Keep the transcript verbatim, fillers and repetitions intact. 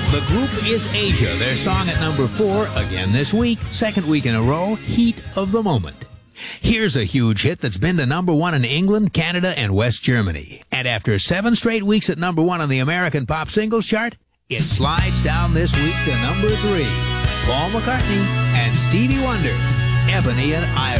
The group is Asia. Their song at number four, again this week, second week in a row, Heat of the Moment. Here's a huge hit that's been to number one in England, Canada, and West Germany. And after seven straight weeks at number one on the American Pop Singles Chart, it slides down this week to number three. Paul McCartney and Stevie Wonder, Ebony and Ivory.